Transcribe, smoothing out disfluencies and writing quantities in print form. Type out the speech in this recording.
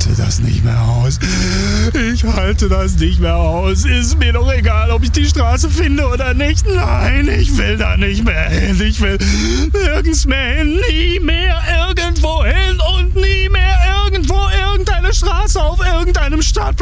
halte das nicht mehr aus. Ich halte das nicht mehr aus. Ist mir doch egal, ob ich die Straße finde oder nicht. Nein, ich will da nicht mehr hin. Ich will nirgends mehr hin. Nie mehr irgendwo hin und nie mehr irgendwo irgendeine Straße auf irgendeinem Startplatz.